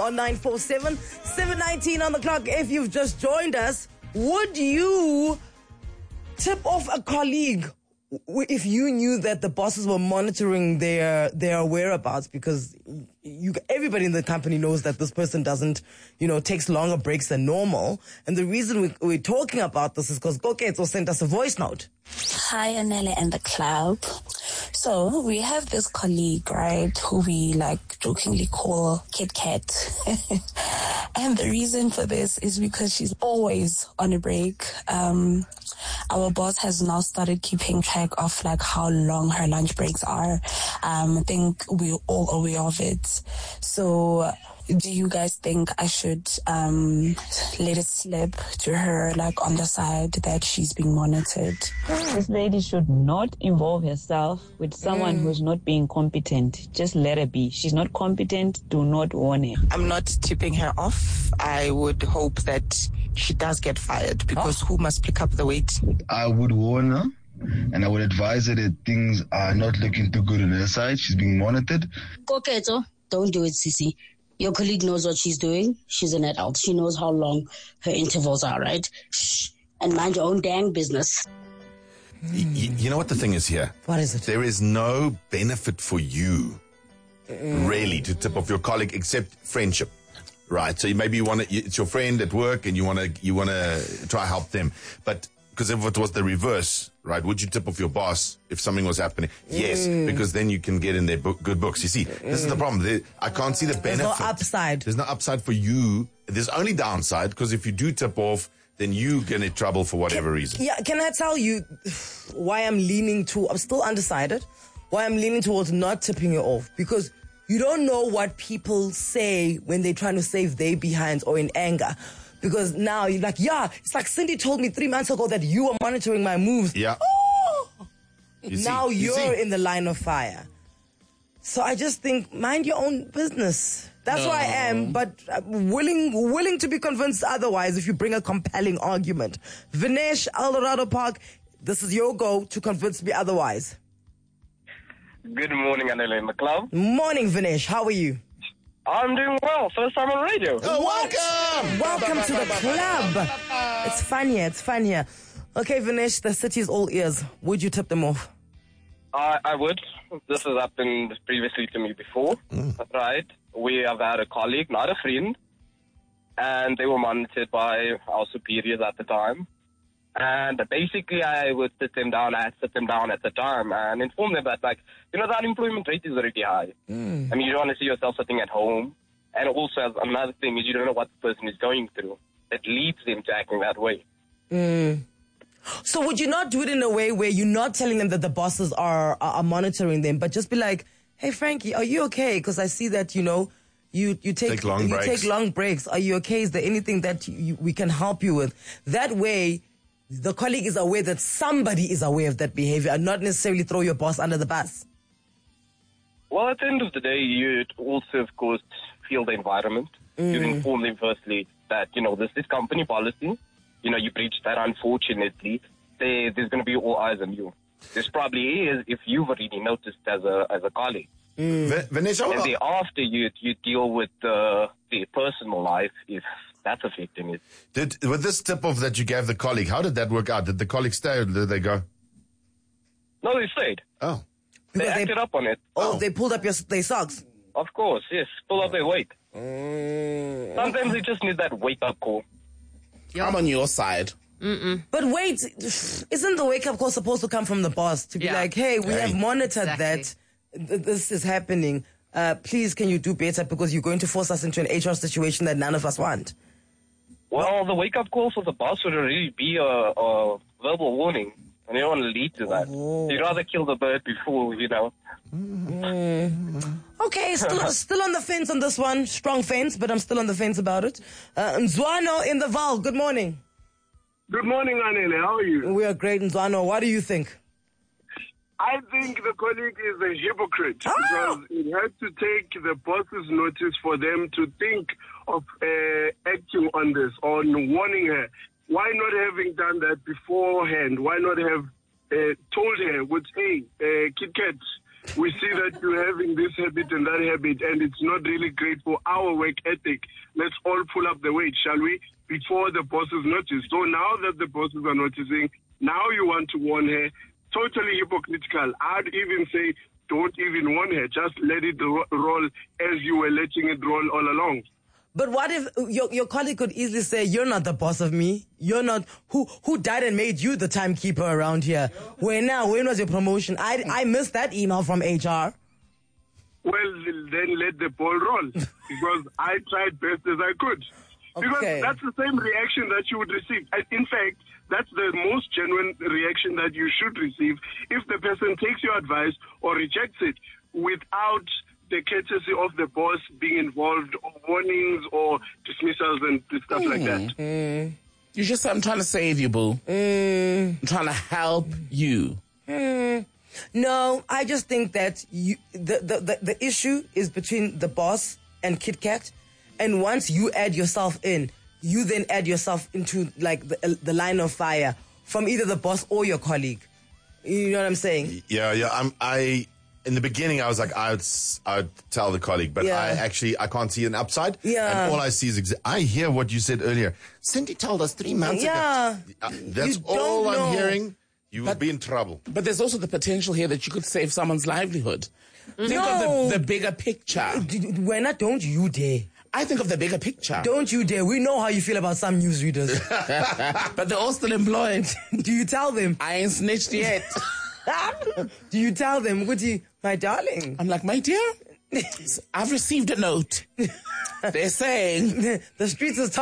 on 947 719 on the clock. If you've just joined us, would you tip off a colleague if you knew that the bosses were monitoring their whereabouts? Because everybody in the company knows that this person doesn't, takes longer breaks than normal. And the reason we're talking about this is because Koketso sent us a voice note. Hi, Anele and the club. So we have this colleague, right, who we jokingly call Kit Kat. And the reason for this is because she's always on a break. Our boss has now started keeping track of how long her lunch breaks are. I think we're all aware of it. So do you guys think I should let it slip to her on the side that she's being monitored? This lady should not involve herself with someone who's not being competent. Just let her be. She's not competent. Do not warn her. I'm not tipping her off. I would hope that she does get fired because who must pick up the weight? I would warn her and I would advise her that things are not looking too good on her side. She's being monitored. Koketso, don't do it, Sissy. Your colleague knows what she's doing. She's an adult. She knows how long her intervals are, right? Shh. And mind your own dang business. You know what the thing is here? What is it? There is no benefit for you, really, to tip off your colleague except friendship, right? So maybe it's your friend at work and you want to try help them. But because if it was the reverse, right, would you tip off your boss if something was happening? Yes, because then you can get in their good books. You see, this is the problem. I can't see the benefit. There's no upside. There's no upside for you. There's only downside because if you do tip off, then you get in trouble for whatever reason. Yeah, can I tell you why I'm still undecided, why I'm leaning towards not tipping you off? Because you don't know what people say when they're trying to save their behinds or in anger. Because now you're it's like Cindy told me 3 months ago that you were monitoring my moves. Yeah. Oh! Now you're in the line of fire. So I just think, mind your own business. That's where I am, but I'm willing to be convinced otherwise if you bring a compelling argument. Vinesh, Eldorado Park, this is your go to convince me otherwise. Good morning, Anele and the club. Morning, Vinesh. How are you? I'm doing well. First time on radio. Oh, welcome! Welcome to the club. It's fun here. Okay, Vinesh, the city is all ears. Would you tip them off? I would. This has happened previously to me before. Right? We have had a colleague, not a friend, and they were monitored by our superiors at the time. And basically, I would sit them down at the time and inform them that, the unemployment rate is already high. I mean, you don't want to see yourself sitting at home. And also, another thing is you don't know what the person is going through. That leads them to acting that way. So would you not do it in a way where you're not telling them that the bosses are monitoring them, but just be like, hey, Frankie, are you okay? Because I see that, you take long breaks. Are you okay? Is there anything that we can help you with? That way, the colleague is aware that somebody is aware of that behavior and not necessarily throw your boss under the bus. Well, at the end of the day, you'd also, of course, feel the environment. You inform them firstly that, this is company policy. You breached that, unfortunately. There's going to be all eyes on you. This probably is if you've already noticed as a colleague. Vanessa, and thereafter, you deal with the personal life if that's affecting it. With this tip off that you gave the colleague, how did that work out? Did the colleague stay or did they go? No, they stayed. Oh. They acted up on it. Oh, they pulled up their socks? Of course, yes. Pull up their weight. Sometimes they just need that wake-up call. I'm on your side. But wait, isn't the wake-up call supposed to come from the boss to be like, hey, we have monitored that this is happening. Please, can you do better because you're going to force us into an HR situation that none of us want? Well, the wake-up call for the boss would really be a verbal warning, and you don't want to lead to that. You'd rather kill the bird before, Okay, still on the fence on this one. Strong fence, but I'm still on the fence about it. Nzwano in the Val, good morning. Good morning, Anele. How are you? We are great, Nzwano. What do you think? I think the colleague is a hypocrite because it has to take the boss's notice for them to think of acting on this, on warning her. Why not having done that beforehand? Why not have told her, hey, Kit Kat, we see that you're having this habit and that habit, and it's not really great for our work ethic. Let's all pull up the weight, shall we? Before the bosses notice. So now that the bosses are noticing, now you want to warn her. Totally hypocritical. I'd even say, don't even warn her. Just let it roll as you were letting it roll all along. But what if your colleague could easily say, you're not the boss of me. You're not, who died and made you the timekeeper around here? When was your promotion? I missed that email from HR. Well, then let the ball roll, because I tried best as I could. Because Okay. that's the same reaction that you would receive. And in fact, that's the most genuine reaction that you should receive if the person takes your advice or rejects it without the courtesy of the boss being involved, or warnings or dismissals and stuff like that. You just say, I'm trying to save you, boo. I'm trying to help you. No, I just think that the issue is between the boss and Kit Kat, and once you add yourself in, you then add yourself into like the line of fire from either the boss or your colleague. You know what I'm saying? Yeah. In the beginning, I was like, I'd tell the colleague, but Yeah. I can't see an upside. Yeah. And all I see is, I hear what you said earlier. Cindy told us 3 months Yeah. ago. That's You all don't know. I'm hearing. You will be in trouble. But there's also the potential here that you could save someone's livelihood. Think No. of the bigger picture. Wena, don't you dare. I think of the bigger picture. Don't you dare. We know how you feel about some newsreaders. But they're all still employed. Do you tell them? I ain't snitched yet. Do you tell them, Woody, my darling? I'm like, my dear, I've received a note. They're saying The streets is